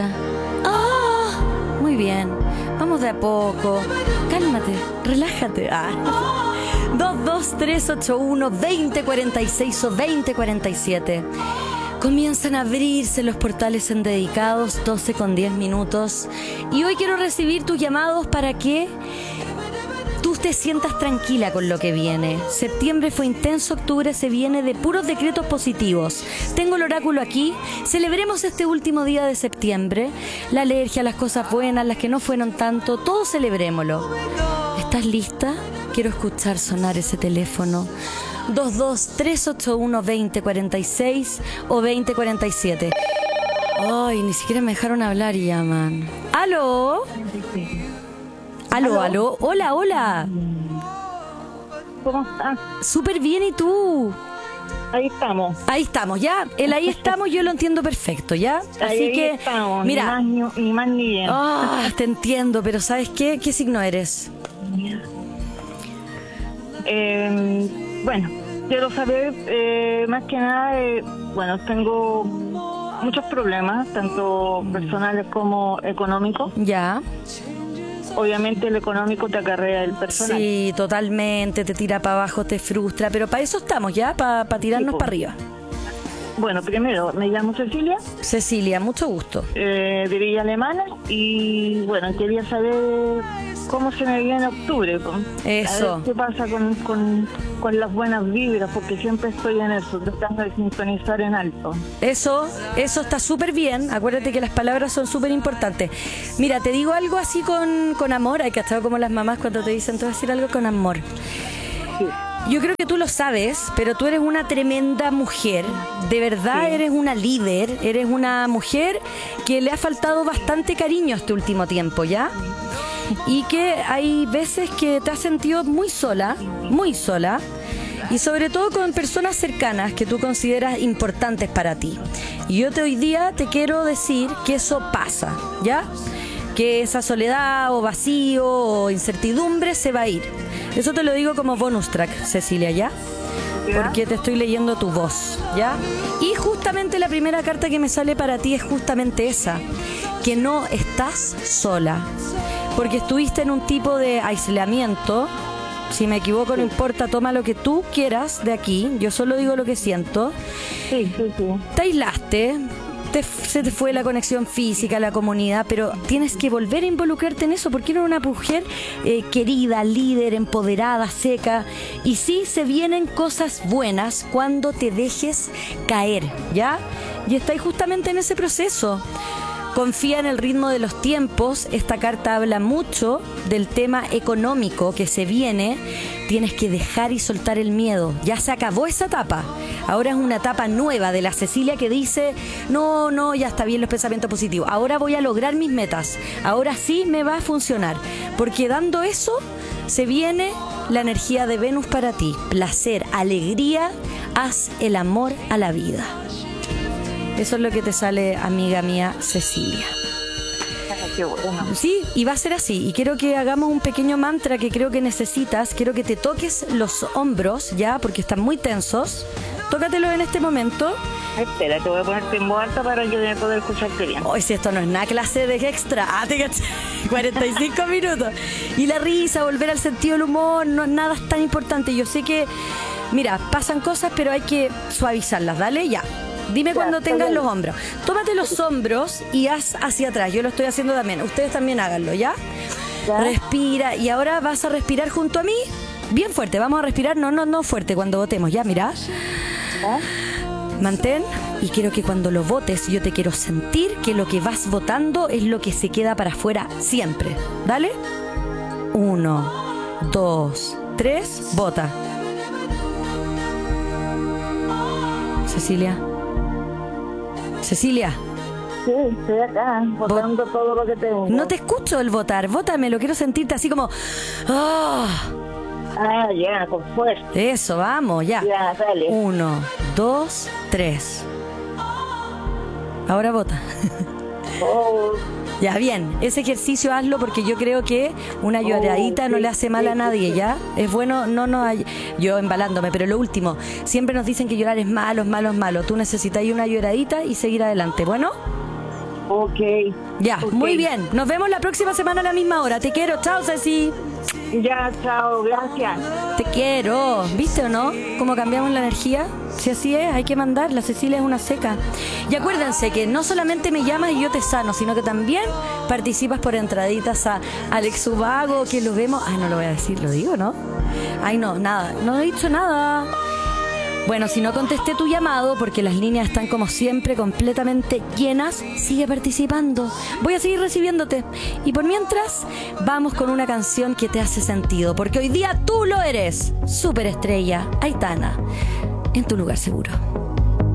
Muy bien, vamos de a poco. Cálmate, relájate. 22381-2046 o 2047. Comienzan a abrirse los portales en dedicados, 12:10. Y hoy quiero recibir tus llamados para que tú te sientas tranquila con lo que viene. Septiembre fue intenso, octubre se viene de puros decretos positivos. Tengo el oráculo aquí. Celebremos este último día de septiembre. La alergia, las cosas buenas, las que no fueron tanto, todo celebrémoslo. ¿Estás lista? Quiero escuchar sonar ese teléfono. 22381-2046 o 2047. Ay, ni siquiera me dejaron hablar y llaman. ¿Aló? Aló. Hola. ¿Cómo estás? Súper bien, ¿y tú? Ahí estamos. Ahí estamos, ¿ya? El ahí estamos yo lo entiendo perfecto, ¿ya? Así ahí que, estamos, mira. Ni más ni bien. Te entiendo, pero ¿sabes qué? ¿Qué signo eres? Bueno, quiero saber, más que nada, bueno, tengo muchos problemas, tanto personales como económicos. Ya. Obviamente el económico te acarrea el personal. Sí, totalmente, te tira para abajo, te frustra, pero para eso estamos, ¿ya? Para tirarnos para arriba. Bueno, primero, me llamo Cecilia. Cecilia, mucho gusto. De Villa Alemana y, bueno, quería saber cómo se me viene octubre. Eso. A ver qué pasa con las buenas vibras, porque siempre estoy en eso, tratando de sintonizar en alto. Eso está súper bien. Acuérdate que las palabras son súper importantes. Mira, te digo algo así con amor. Hay que estar como las mamás cuando te dicen, te voy a decir algo con amor. Sí. Yo creo que tú lo sabes, pero tú eres una tremenda mujer. De verdad, sí. Eres una líder. Eres una mujer que le ha faltado bastante cariño este último tiempo, ¿ya? Y que hay veces que te has sentido muy sola, y sobre todo con personas cercanas que tú consideras importantes para ti. Y yo hoy día te quiero decir que eso pasa, ¿ya? Que esa soledad o vacío o incertidumbre se va a ir. Eso te lo digo como bonus track, Cecilia, ¿ya? Porque te estoy leyendo tu voz, ¿ya? Y justamente la primera carta que me sale para ti es justamente esa, que no estás sola. Porque estuviste en un tipo de aislamiento. Si me equivoco, no importa, toma lo que tú quieras de aquí. Yo solo digo lo que siento. Sí. Te aislaste, se te fue la conexión física, la comunidad, pero tienes que volver a involucrarte en eso, porque eres una mujer querida, líder, empoderada, seca. Y sí se vienen cosas buenas cuando te dejes caer, ¿ya? Y estáis justamente en ese proceso. Confía en el ritmo de los tiempos. Esta carta habla mucho del tema económico que se viene. Tienes que dejar y soltar el miedo. Ya se acabó esa etapa. Ahora es una etapa nueva de la Cecilia que dice, no, ya está bien los pensamientos positivos. Ahora voy a lograr mis metas. Ahora sí me va a funcionar. Porque dando eso, se viene la energía de Venus para ti. Placer, alegría, haz el amor a la vida. Eso es lo que te sale, amiga mía, Cecilia. Qué bueno. Sí, y va a ser así. Y quiero que hagamos un pequeño mantra que creo que necesitas. Quiero que te toques los hombros, ya, porque están muy tensos. Tócatelos en este momento. Espera, te voy a ponerte en voz alta para que me pueda escucharte bien. Hoy si esto no es nada clase de extra. Te caché. 45 minutos. Y la risa, volver al sentido del humor, no nada es tan importante. Yo sé que, mira, pasan cosas, pero hay que suavizarlas. Dale, ya. Dime cuando tengas los hombros. Tómate los hombros y haz hacia atrás. Yo lo estoy haciendo también. Ustedes también háganlo, ¿ya? Respira. Y ahora vas a respirar junto a mí. Bien fuerte. Vamos a respirar. No fuerte cuando votemos. Ya, mira. Mantén. Y quiero que cuando lo votes, yo te quiero sentir que lo que vas votando es lo que se queda para afuera siempre. Dale. 1, 2, 3. Vota. Cecilia. Cecilia. Sí, estoy acá, votando todo lo que tengo. No te escucho el votar, vótame, lo quiero sentirte así como... Ya, con fuerza. Eso, vamos, ya. Ya, dale. 1, 2, 3. Ahora vota. Ya, bien, ese ejercicio hazlo porque yo creo que una lloradita no le hace mal a nadie, ¿ya? Es bueno, yo embalándome, pero lo último, siempre nos dicen que llorar es malo. Tú necesitas una lloradita y seguir adelante, ¿bueno? Ok. Ya, Ok. muy bien. Nos vemos la próxima semana a la misma hora. Te quiero. Chao, Ceci. Ya, chao, gracias. Te quiero. ¿Viste o no? ¿Cómo cambiamos la energía? Si así es, hay que mandar. La Cecilia es una seca. Y acuérdense que no solamente me llamas y yo te sano, sino que también participas por entraditas a Alex Ubago, que lo vemos. Ay, no lo voy a decir, lo digo, ¿no? Ay, no, nada. No he dicho nada. Bueno, si no contesté tu llamado, porque las líneas están como siempre completamente llenas, sigue participando. Voy a seguir recibiéndote. Y por mientras, vamos con una canción que te hace sentido, porque hoy día tú lo eres. Superestrella, Aitana, en tu lugar seguro.